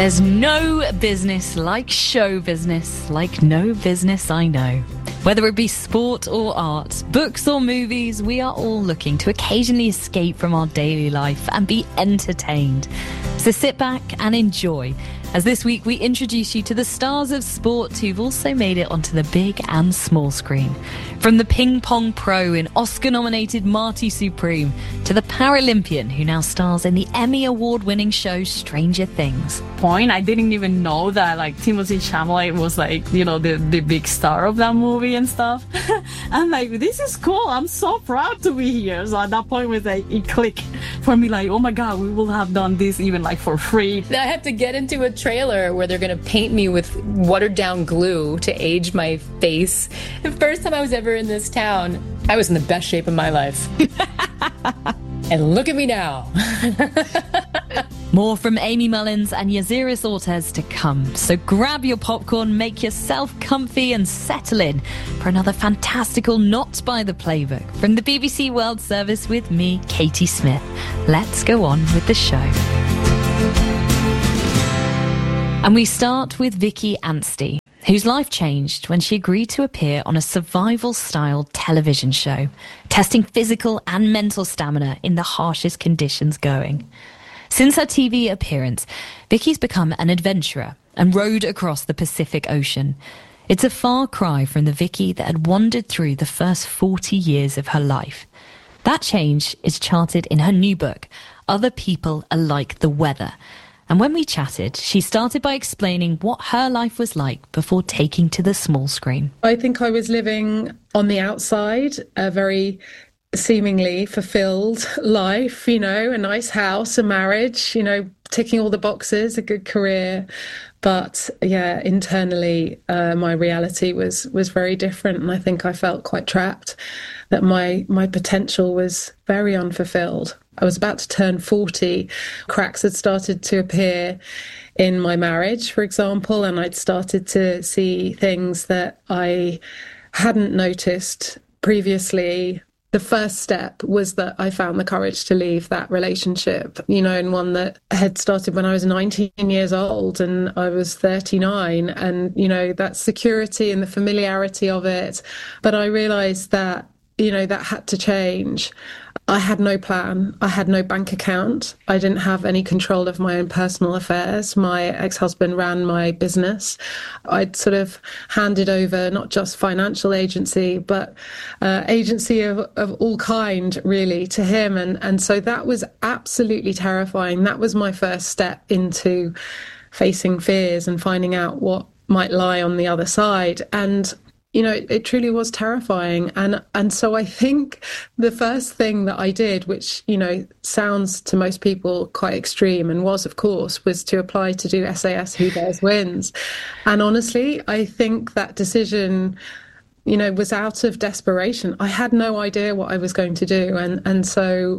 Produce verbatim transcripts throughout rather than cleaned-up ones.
There's no business like show business, like no business I know. Whether it be sport or art, books or movies, we are all looking to occasionally escape from our daily life and be entertained. So sit back and enjoy, as this week we introduce you to the stars of sport who've also made it onto the big and small screen. From the ping pong pro in Oscar-nominated Marty Supreme to the Paralympian who now stars in the Emmy Award-winning show Stranger Things. Point, I didn't even know that like Timothée Chalamet was like, you know, the, the big star of that movie and stuff. I'm like, this is cool. I'm so proud to be here. So at that point was like, it clicked for me like, oh my God, we will have done this even like for free. I have to get into a trailer where they're going to paint me with watered down glue to age my face. The first time I was ever in this town, I was in the best shape of my life. And look at me now. More from Amy Mullins and Yaziris Ortez to come. So grab your popcorn, make yourself comfy and settle in for another fantastical Not by the Playbook from the B B C World Service with me, Katie Smith. Let's go on with the show. And we start with Vicky Anstey, whose life changed when she agreed to appear on a survival-style television show, testing physical and mental stamina in the harshest conditions going. Since her T V appearance, Vicky's become an adventurer and rowed across the Pacific Ocean. It's a far cry from the Vicky that had wandered through the first forty years of her life. That change is charted in her new book, Other People Are Like the Weather. And when we chatted, she started by explaining what her life was like before taking to the small screen. I think I was living on the outside, a very seemingly fulfilled life, you know, a nice house, a marriage, you know, ticking all the boxes, a good career. But yeah, internally, uh, my reality was was very different. And I think I felt quite trapped, that my my potential was very unfulfilled. I was about to turn forty. Cracks had started to appear in my marriage, for example, and I'd started to see things that I hadn't noticed previously. The first step was that I found the courage to leave that relationship, you know, and one that had started when I was nineteen years old and I was thirty-nine. And, you know, that security and the familiarity of it. But I realized that, you know, that had to change. I had no plan. I had no bank account. I didn't have any control of my own personal affairs. My ex-husband ran my business. I'd sort of handed over not just financial agency, but uh, agency of, of all kind, really, to him. And, and so that was absolutely terrifying. That was my first step into facing fears and finding out what might lie on the other side. And you know, it, it truly was terrifying. And and so I think the first thing that I did, which, you know, sounds to most people quite extreme and was, of course, was to apply to do S A S Who Dares Wins. And honestly, I think that decision, you know, was out of desperation. I had no idea what I was going to do. And, and so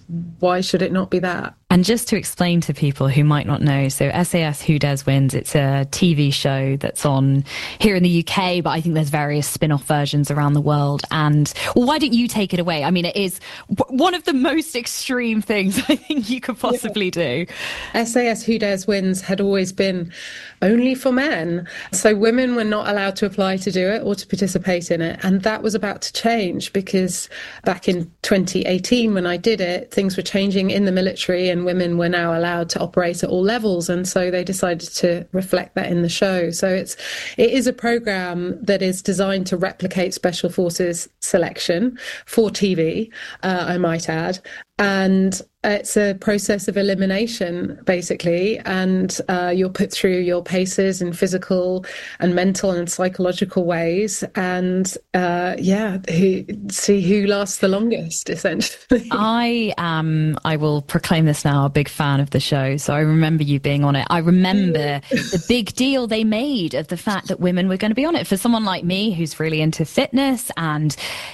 why should it not be that? And just to explain to people who might not know, so S A S Who Dares Wins, it's a T V show that's on here in the U K, but I think there's various spin-off versions around the world. And well, why don't you take it away? I mean, it is w- one of the most extreme things I think you could possibly yeah. do. S A S Who Dares Wins had always been only for men. So women were not allowed to apply to do it or to participate in it. And that was about to change because back in twenty eighteen, when I did it, things were changing in the military and women were now allowed to operate at all levels. And so they decided to reflect that in the show. So it's, it is a program that is designed to replicate Special Forces selection for T V, uh, I might add. And it's a process of elimination, basically, and uh, you're put through your paces in physical and mental and psychological ways, and uh, yeah, who, see who lasts the longest, essentially. I am, I will proclaim this now, a big fan of the show, so I remember you being on it. I remember the big deal they made of the fact that women were going to be on it. For someone like me who's really into fitness and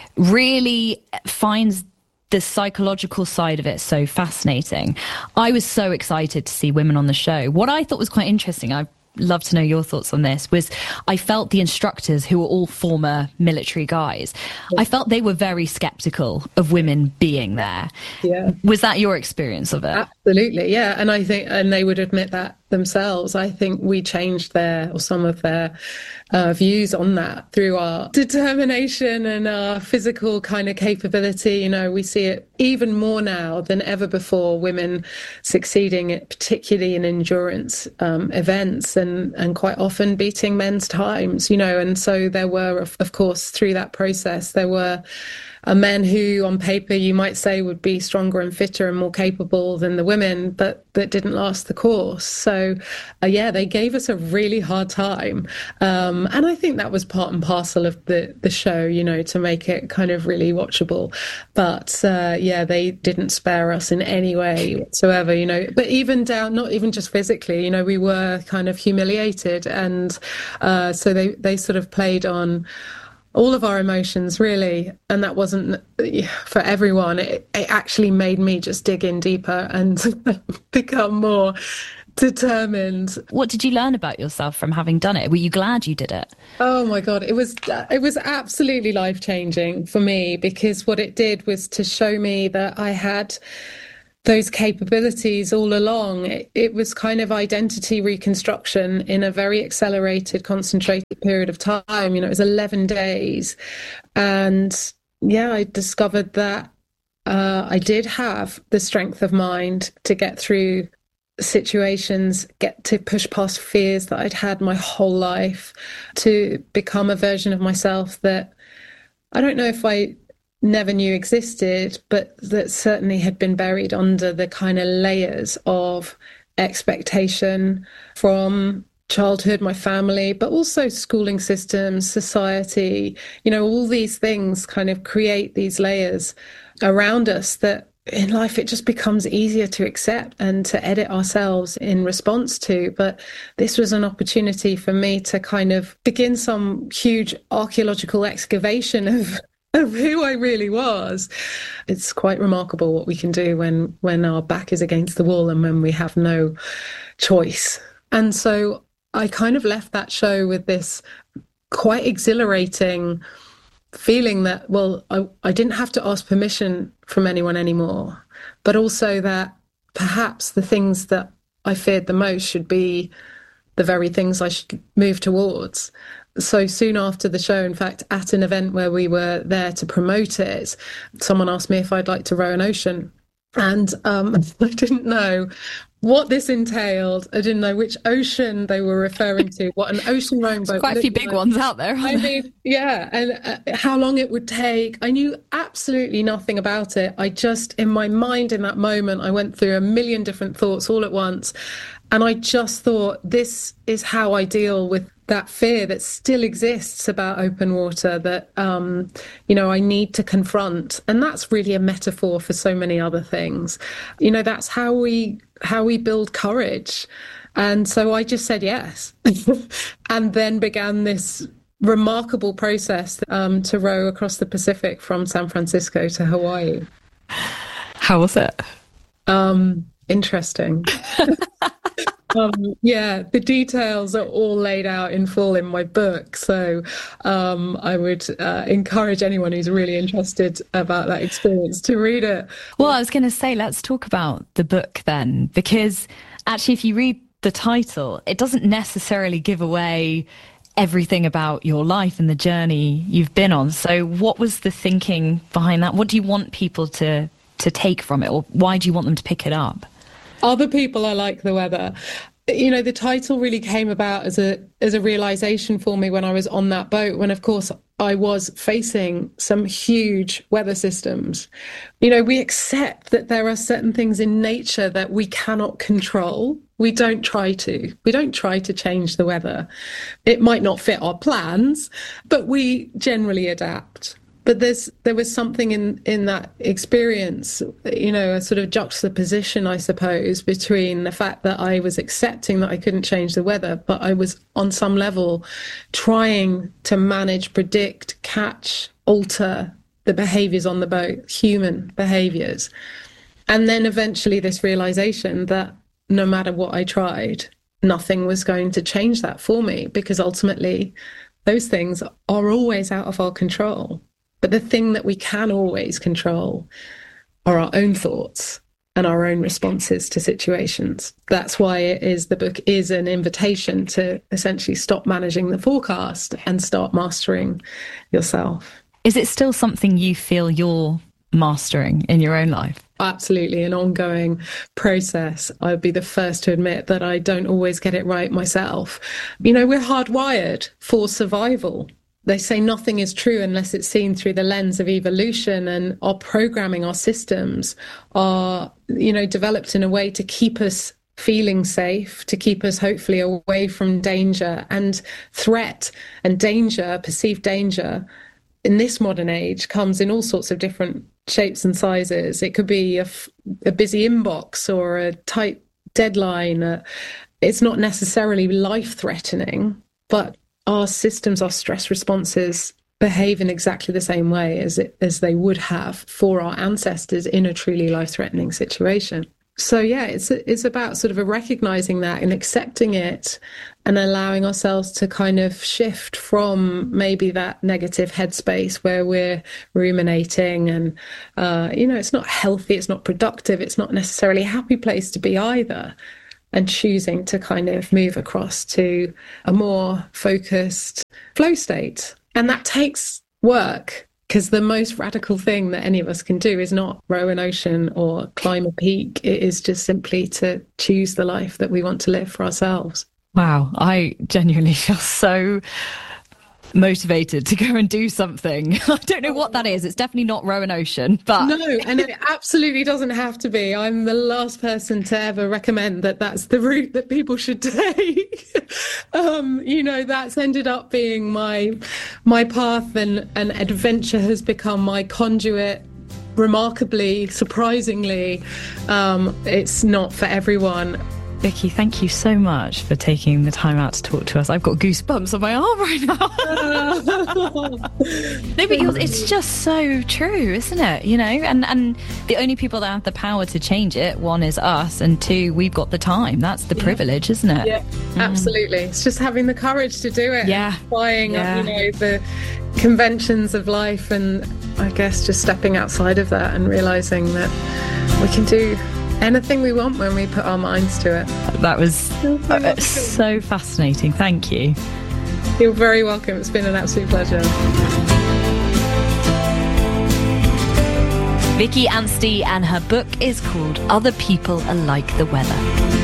really finds the psychological side of it so fascinating, I was so excited to see women on the show. What I thought was quite interesting, I'd love to know your thoughts on this, was I felt the instructors, who were all former military guys, yeah. I felt they were very skeptical of women being there. Yeah. Was that your experience of it? Absolutely, yeah. And I think, and they would admit that themselves. I think we changed their or some of their uh, views on that through our determination and our physical kind of capability. You know, we see it even more now than ever before, women succeeding, at, particularly in endurance um, events, and, and quite often beating men's times, you know. And so there were, of, of course, through that process, there were uh, men who on paper you might say would be stronger and fitter and more capable than the women, but that didn't last the course. So uh, yeah, they gave us a really hard time. Um, and I think that was part and parcel of the, the show, you know, to make it kind of really watchable. But uh, yeah, they didn't spare us in any way whatsoever, you know, but even down, not even just physically, you know, we were kind of humiliated. And uh, so they, they sort of played on all of our emotions, really. And that wasn't for everyone. It, it actually made me just dig in deeper and become more determined. What did you learn about yourself from having done it? Were you glad you did it? Oh my God, it was it was absolutely life-changing for me, because what it did was to show me that I had those capabilities all along. It, it was kind of identity reconstruction in a very accelerated, concentrated period of time. You know, it was eleven days. And yeah, I discovered that uh, I did have the strength of mind to get through situations, get to push past fears that I'd had my whole life, to become a version of myself that I don't know if I never knew existed, but that certainly had been buried under the kind of layers of expectation from childhood, my family, but also schooling systems, society. You know, all these things kind of create these layers around us that in life it just becomes easier to accept and to edit ourselves in response to. But this was an opportunity for me to kind of begin some huge archaeological excavation of of who I really was. It's quite remarkable what we can do when when our back is against the wall and when we have no choice. And so I kind of left that show with this quite exhilarating feeling that, well, I, I didn't have to ask permission from anyone anymore, but also that perhaps the things that I feared the most should be the very things I should move towards. So soon after the show, in fact, at an event where we were there to promote it, someone asked me if I'd like to row an ocean. And um, I didn't know what this entailed. I didn't know which ocean they were referring to, what an ocean rowing boat. Quite a few big like. ones out there. I mean, yeah, and uh, how long it would take. I knew absolutely nothing about it. I just, in my mind in that moment, I went through a million different thoughts all at once. And I just thought, this is how I deal with that fear that still exists about open water, that, um, you know, I need to confront. And that's really a metaphor for so many other things. You know, that's how we how we build courage. And so I just said yes. And then began this remarkable process um, to row across the Pacific from San Francisco to Hawaii. How was it? Um, interesting. Um, yeah, the details are all laid out in full in my book. So um, I would uh, encourage anyone who's really interested about that experience to read it. Well, I was going to say, let's talk about the book then, because actually, if you read the title, it doesn't necessarily give away everything about your life and the journey you've been on. So what was the thinking behind that? What do you want people to, to take from it, or why do you want them to pick it up? Other people are like the weather. You know, the title really came about as a as a realization for me when I was on that boat, when, of course, I was facing some huge weather systems. You know, we accept that there are certain things in nature that we cannot control. We don't try to. We don't try to change the weather. It might not fit our plans, but we generally adapt. But there's there was something in, in that experience, you know, a sort of juxtaposition, I suppose, between the fact that I was accepting that I couldn't change the weather, but I was on some level trying to manage, predict, catch, alter the behaviours on the boat, human behaviours. And then eventually this realisation that no matter what I tried, nothing was going to change that for me, because ultimately those things are always out of our control. But the thing that we can always control are our own thoughts. and our own responses to situations. That's why it is the book is an invitation to essentially stop managing the forecast and start mastering yourself. Is it still something you feel you're mastering in your own life? Absolutely, an ongoing process. I'd be the first to admit that I don't always get it right myself. You know, we're hardwired for survival. They say nothing is true unless it's seen through the lens of evolution, and our programming, our systems are, you know, developed in a way to keep us feeling safe, to keep us hopefully away from danger and threat. And danger, perceived danger, in this modern age comes in all sorts of different shapes and sizes. It could be a, a busy inbox or a tight deadline. Uh, it's not necessarily life-threatening, but our systems, our stress responses behave in exactly the same way as it, as they would have for our ancestors in a truly life-threatening situation. So yeah, it's it's about sort of a recognizing that and accepting it and allowing ourselves to kind of shift from maybe that negative headspace where we're ruminating and, uh, you know, it's not healthy, it's not productive, it's not necessarily a happy place to be either. And choosing to kind of move across to a more focused flow state. And that takes work, because the most radical thing that any of us can do is not row an ocean or climb a peak. It is just simply to choose the life that we want to live for ourselves. Wow, I genuinely feel so motivated to go and do something. I don't know what that is. It's definitely not row an ocean, but no, and it absolutely doesn't have to be. I'm the last person to ever recommend that that's the route that people should take. um, you know, that's ended up being my my path, and, and adventure has become my conduit. Remarkably, surprisingly, um, it's not for everyone. Vicky, thank you so much for taking the time out to talk to us. I've got goosebumps on my arm right now. No, because it's just so true, isn't it? You know, and, and the only people that have the power to change it, one is us, and two, we've got the time. That's the yeah. privilege, isn't it? Yeah, mm. absolutely. It's just having the courage to do it. Yeah. Defying, yeah. you know, the conventions of life, and I guess just stepping outside of that and realising that we can do anything we want when we put our minds to it. That was uh, so fascinating. Thank you. You're very welcome. It's been an absolute pleasure. Vicky Anstey, and her book is called Other People Are Like the Weather.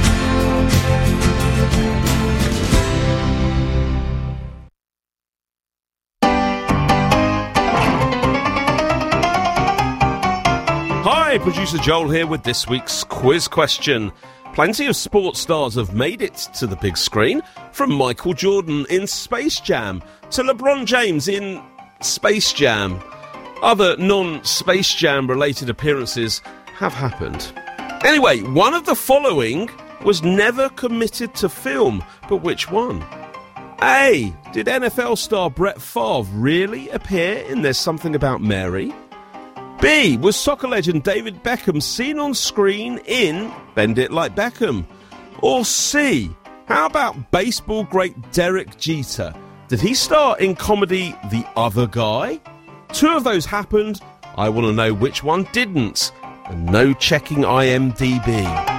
Hi, producer Joel here with this week's quiz question. Plenty of sports stars have made it to the big screen, from Michael Jordan in Space Jam to LeBron James in Space Jam. Other non-Space Jam related appearances have happened. Anyway, one of the following was never committed to film, but which one? A. Did N F L star Brett Favre really appear in There's Something About Mary? B. Was soccer legend David Beckham seen on screen in Bend It Like Beckham? Or C. How about baseball great Derek Jeter? Did he star in comedy The Other Guy? Two of those happened. I want to know which one didn't. And no checking I M D B.